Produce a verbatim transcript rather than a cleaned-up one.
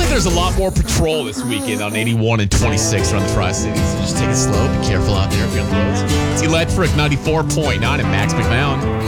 there's a lot more patrol this weekend on eighty-one and twenty-six around the Tri-Cities. So just take it slow. Be careful out there if you're on the roads. It's Electric ninety-four point nine at Max McMahon.